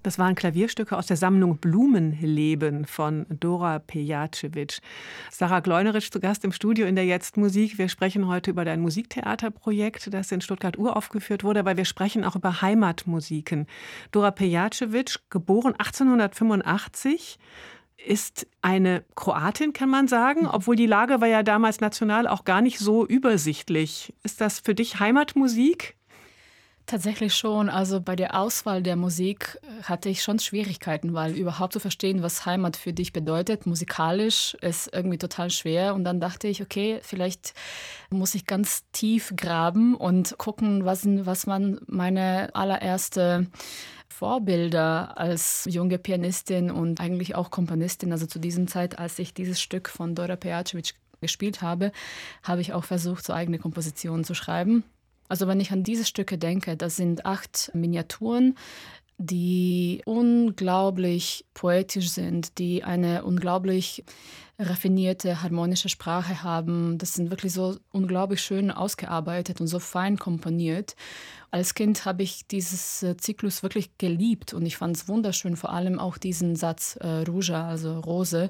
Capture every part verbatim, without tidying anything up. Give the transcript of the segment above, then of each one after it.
Das waren Klavierstücke aus der Sammlung Blumenleben von Dora Pejacevic. Sarah Gleunerich zu Gast im Studio in der Jetzt-Musik. Wir sprechen heute über dein Musiktheaterprojekt, das in Stuttgart uraufgeführt wurde, aber wir sprechen auch über Heimatmusiken. Dora Pejacevic, geboren achtzehnhundertfünfundachtzig, ist eine Kroatin, kann man sagen, obwohl die Lage war ja damals national auch gar nicht so übersichtlich. Ist das für dich Heimatmusik? Tatsächlich schon. Also bei der Auswahl der Musik hatte ich schon Schwierigkeiten, weil überhaupt zu verstehen, was Heimat für dich bedeutet, musikalisch, ist irgendwie total schwer. Und dann dachte ich, okay, vielleicht muss ich ganz tief graben und gucken, was, was man meine allererste Vorbilder als junge Pianistin und eigentlich auch Komponistin, also zu dieser Zeit, als ich dieses Stück von Dora Pejacevic gespielt habe, habe ich auch versucht, so eigene Kompositionen zu schreiben. Also wenn ich an diese Stücke denke, das sind acht Miniaturen, die unglaublich poetisch sind, die eine unglaublich raffinierte, harmonische Sprache haben. Das sind wirklich so unglaublich schön ausgearbeitet und so fein komponiert. Als Kind habe ich dieses Zyklus wirklich geliebt und ich fand es wunderschön, vor allem auch diesen Satz äh, Ruja, also Rose.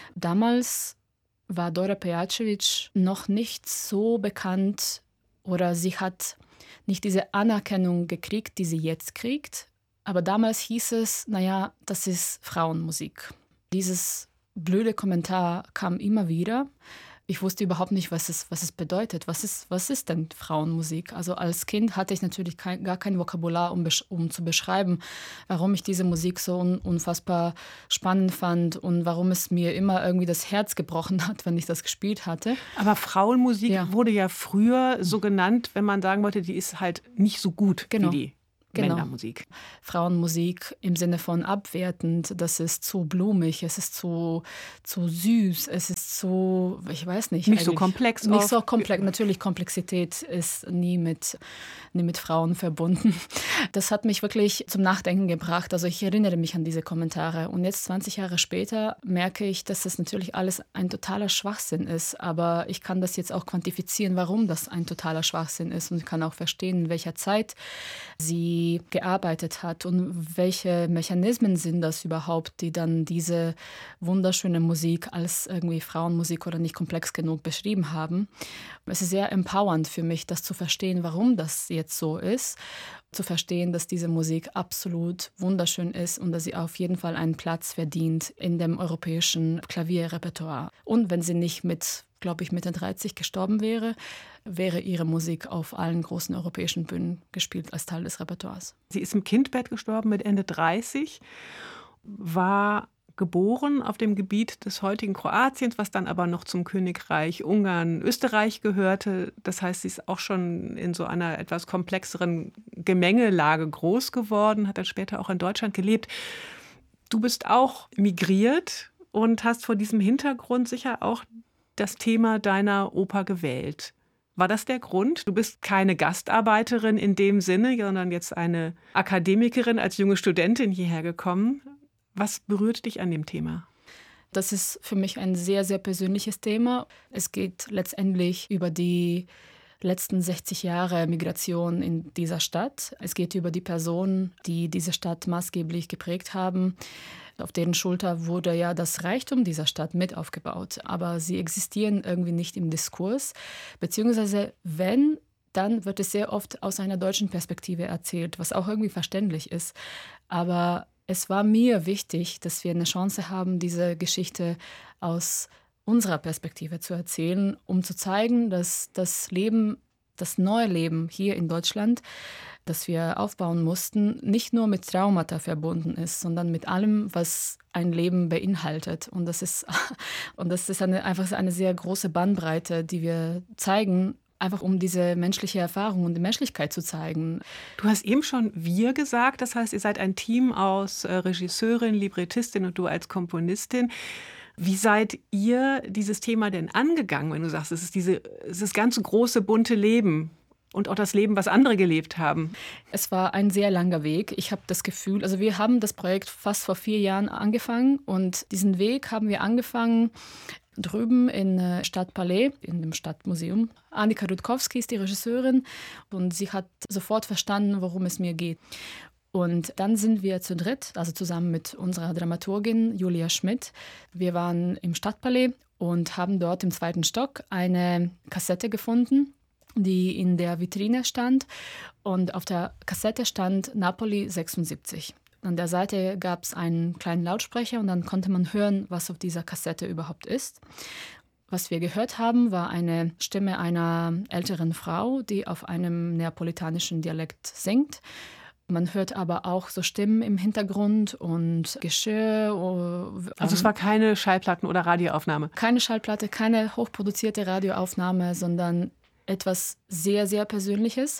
Damals war Dora Pejacevic noch nicht so bekannt, oder sie hat nicht diese Anerkennung gekriegt, die sie jetzt kriegt. Aber damals hieß es, naja, das ist Frauenmusik. Dieses blöde Kommentar kam immer wieder. Ich wusste überhaupt nicht, was es, was es bedeutet. Was ist, was ist denn Frauenmusik? Also als Kind hatte ich natürlich kein, gar kein Vokabular, um, um zu beschreiben, warum ich diese Musik so un, unfassbar spannend fand und warum es mir immer irgendwie das Herz gebrochen hat, wenn ich das gespielt hatte. Aber Frauenmusik ja. wurde ja früher so genannt, wenn man sagen wollte, die ist halt nicht so gut genau. wie die Genau. Männermusik. Frauenmusik im Sinne von abwertend, das ist zu blumig, es ist zu, zu süß, es ist zu, ich weiß nicht. Nicht so komplex. Nicht so komplex. Natürlich, Komplexität ist nie mit, nie mit Frauen verbunden. Das hat mich wirklich zum Nachdenken gebracht. Also ich erinnere mich an diese Kommentare. Und jetzt, zwanzig Jahre später, merke ich, dass das natürlich alles ein totaler Schwachsinn ist. Aber ich kann das jetzt auch quantifizieren, warum das ein totaler Schwachsinn ist. Und ich kann auch verstehen, in welcher Zeit sie gearbeitet hat und welche Mechanismen sind das überhaupt, die dann diese wunderschöne Musik als irgendwie Frauenmusik oder nicht komplex genug beschrieben haben. Es ist sehr empowernd für mich, das zu verstehen, warum das jetzt so ist, zu verstehen, dass diese Musik absolut wunderschön ist und dass sie auf jeden Fall einen Platz verdient in dem europäischen Klavierrepertoire. Und wenn sie nicht mit, glaube ich, Mitte dreißig gestorben wäre, wäre ihre Musik auf allen großen europäischen Bühnen gespielt als Teil des Repertoires. Sie ist im Kindbett gestorben mit Ende dreißig, war geboren auf dem Gebiet des heutigen Kroatiens, was dann aber noch zum Königreich Ungarn, Österreich gehörte. Das heißt, sie ist auch schon in so einer etwas komplexeren Gemengelage groß geworden, hat dann später auch in Deutschland gelebt. Du bist auch migriert und hast vor diesem Hintergrund sicher auch das Thema deiner Oper gewählt. War das der Grund? Du bist keine Gastarbeiterin in dem Sinne, sondern jetzt eine Akademikerin als junge Studentin hierher gekommen. Was berührt dich an dem Thema? Das ist für mich ein sehr, sehr persönliches Thema. Es geht letztendlich über die letzten sechzig Jahre Migration in dieser Stadt. Es geht über die Personen, die diese Stadt maßgeblich geprägt haben. Auf deren Schulter wurde ja das Reichtum dieser Stadt mit aufgebaut. Aber sie existieren irgendwie nicht im Diskurs. Beziehungsweise wenn, dann wird es sehr oft aus einer deutschen Perspektive erzählt, was auch irgendwie verständlich ist. Aber es war mir wichtig, dass wir eine Chance haben, diese Geschichte aus unserer Perspektive zu erzählen, um zu zeigen, dass das Leben, das neue Leben hier in Deutschland, das wir aufbauen mussten, nicht nur mit Traumata verbunden ist, sondern mit allem, was ein Leben beinhaltet. Und das ist, und das ist eine, einfach eine sehr große Bandbreite, die wir zeigen, einfach um diese menschliche Erfahrung und die Menschlichkeit zu zeigen. Du hast eben schon wir gesagt, das heißt, ihr seid ein Team aus äh, Regisseurin, Librettistin und du als Komponistin. Wie seid ihr dieses Thema denn angegangen, wenn du sagst, es ist diese, es ist das ganze große, bunte Leben und auch das Leben, was andere gelebt haben? Es war ein sehr langer Weg. Ich habe das Gefühl, also wir haben das Projekt fast vor vier Jahren angefangen und diesen Weg haben wir angefangen drüben in Stadtpalais, in dem Stadtmuseum. Annika Rutkowski ist die Regisseurin und sie hat sofort verstanden, worum es mir geht. Und dann sind wir zu dritt, also zusammen mit unserer Dramaturgin Julia Schmidt. Wir waren im Stadtpalais und haben dort im zweiten Stock eine Kassette gefunden, die in der Vitrine stand. Und auf der Kassette stand Napoli sechsundsiebzig. An der Seite gab es einen kleinen Lautsprecher und dann konnte man hören, was auf dieser Kassette überhaupt ist. Was wir gehört haben, war eine Stimme einer älteren Frau, die auf einem neapolitanischen Dialekt singt. Man hört aber auch so Stimmen im Hintergrund und Geschirr. Also es war keine Schallplatten- oder Radioaufnahme? Keine Schallplatte, keine hochproduzierte Radioaufnahme, sondern etwas sehr, sehr Persönliches.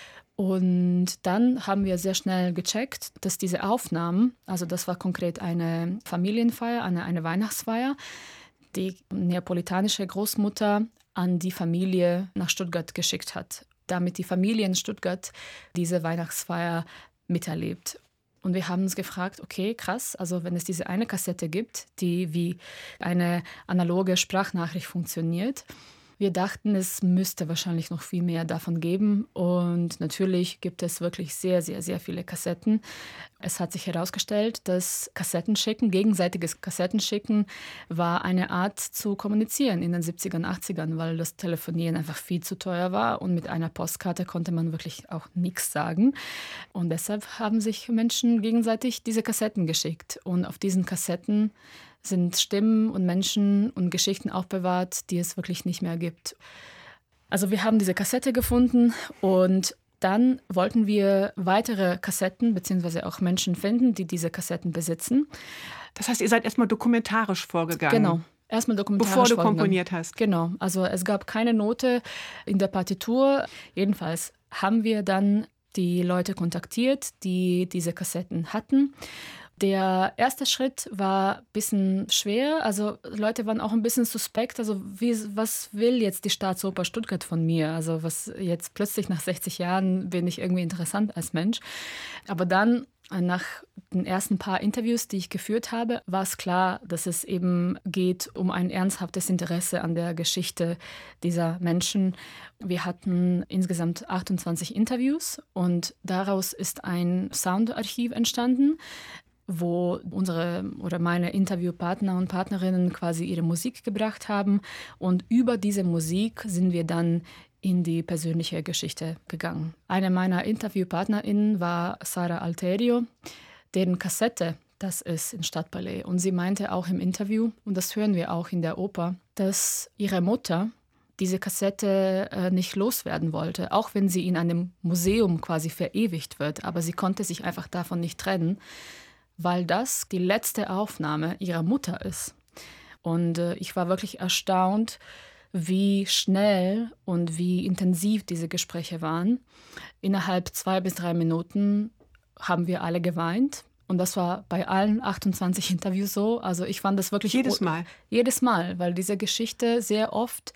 Und dann haben wir sehr schnell gecheckt, dass diese Aufnahmen, also das war konkret eine Familienfeier, eine, eine Weihnachtsfeier, die neapolitanische Großmutter an die Familie nach Stuttgart geschickt hat, damit die Familie in Stuttgart diese Weihnachtsfeier miterlebt. Und wir haben uns gefragt, okay, krass, also wenn es diese eine Kassette gibt, die wie eine analoge Sprachnachricht funktioniert, wir dachten, es müsste wahrscheinlich noch viel mehr davon geben. Und natürlich gibt es wirklich sehr, sehr, sehr viele Kassetten. Es hat sich herausgestellt, dass Kassettenschicken, gegenseitiges Kassettenschicken, war eine Art zu kommunizieren in den siebzigern, achtzigern, weil das Telefonieren einfach viel zu teuer war. Und mit einer Postkarte konnte man wirklich auch nichts sagen. Und deshalb haben sich Menschen gegenseitig diese Kassetten geschickt. Und auf diesen Kassetten sind Stimmen und Menschen und Geschichten aufbewahrt, die es wirklich nicht mehr gibt. Also wir haben diese Kassette gefunden und dann wollten wir weitere Kassetten bzw. auch Menschen finden, die diese Kassetten besitzen. Das heißt, ihr seid erstmal dokumentarisch vorgegangen? Genau, erstmal dokumentarisch Bevor du vorgegangen. komponiert hast? Genau, also es gab keine Note in der Partitur. Jedenfalls haben wir dann die Leute kontaktiert, die diese Kassetten hatten. Der erste Schritt war ein bisschen schwer, also Leute waren auch ein bisschen suspekt, also wie, was will jetzt die Staatsoper Stuttgart von mir? Also was jetzt plötzlich nach sechzig Jahren bin ich irgendwie interessant als Mensch. Aber dann, nach den ersten paar Interviews, die ich geführt habe, war es klar, dass es eben geht um ein ernsthaftes Interesse an der Geschichte dieser Menschen. Wir hatten insgesamt achtundzwanzig Interviews und daraus ist ein Soundarchiv entstanden, wo unsere oder meine Interviewpartner und Partnerinnen quasi ihre Musik gebracht haben. Und über diese Musik sind wir dann in die persönliche Geschichte gegangen. Eine meiner InterviewpartnerInnen war Sara Alterio, deren Kassette das ist im Stadtpalais. Und sie meinte auch im Interview, und das hören wir auch in der Oper, dass ihre Mutter diese Kassette äh, nicht loswerden wollte, auch wenn sie in einem Museum quasi verewigt wird. Aber sie konnte sich einfach davon nicht trennen, weil das die letzte Aufnahme ihrer Mutter ist. Und äh, ich war wirklich erstaunt, wie schnell und wie intensiv diese Gespräche waren. Innerhalb zwei bis drei Minuten haben wir alle geweint. Und das war bei allen achtundzwanzig Interviews so. Also ich fand das wirklich... Jedes Mal? Jedes Mal, weil diese Geschichte sehr oft,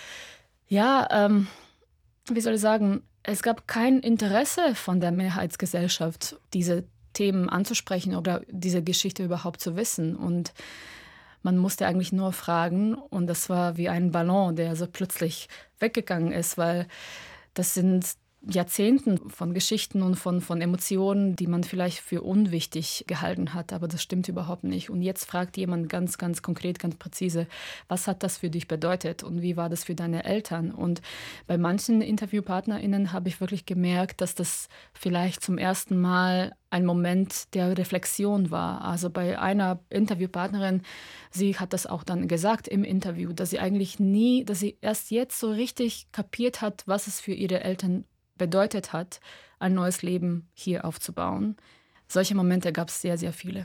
ja, ähm, wie soll ich sagen, es gab kein Interesse von der Mehrheitsgesellschaft, diese Themen anzusprechen oder diese Geschichte überhaupt zu wissen. Und man musste eigentlich nur fragen und das war wie ein Ballon, der so plötzlich weggegangen ist, weil das sind Jahrzehnten von Geschichten und von, von Emotionen, die man vielleicht für unwichtig gehalten hat, aber das stimmt überhaupt nicht. Und jetzt fragt jemand ganz, ganz konkret, ganz präzise, was hat das für dich bedeutet und wie war das für deine Eltern? Und bei manchen InterviewpartnerInnen habe ich wirklich gemerkt, dass das vielleicht zum ersten Mal ein Moment der Reflexion war. Also bei einer Interviewpartnerin, sie hat das auch dann gesagt im Interview, dass sie eigentlich nie, dass sie erst jetzt so richtig kapiert hat, was es für ihre Eltern bedeutet hat, ein neues Leben hier aufzubauen. Solche Momente gab es sehr, sehr viele.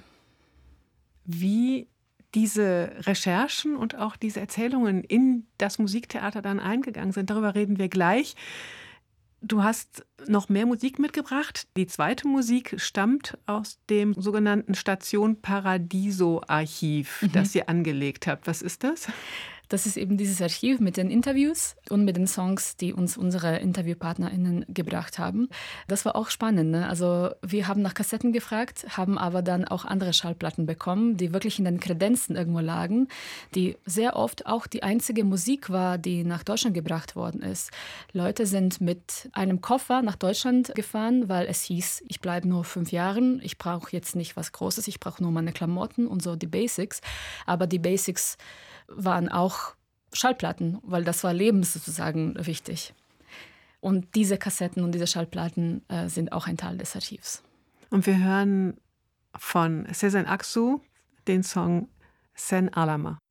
Wie diese Recherchen und auch diese Erzählungen in das Musiktheater dann eingegangen sind, darüber reden wir gleich. Du hast noch mehr Musik mitgebracht. Die zweite Musik stammt aus dem sogenannten Station Paradiso Archiv, mhm. das ihr angelegt habt. Was ist das? Das ist eben dieses Archiv mit den Interviews und mit den Songs, die uns unsere InterviewpartnerInnen gebracht haben. Das war auch spannend. Ne? Also wir haben nach Kassetten gefragt, haben aber dann auch andere Schallplatten bekommen, die wirklich in den Kredenzen irgendwo lagen, die sehr oft auch die einzige Musik war, die nach Deutschland gebracht worden ist. Leute sind mit einem Koffer nach Deutschland gefahren, weil es hieß, ich bleibe nur fünf Jahre, ich brauche jetzt nicht was Großes, ich brauche nur meine Klamotten und so die Basics. Aber die Basics waren auch Schallplatten, weil das war lebens sozusagen wichtig. Und diese Kassetten und diese Schallplatten äh, sind auch ein Teil des Archivs. Und wir hören von Sezen Aksu den Song Sen Alama.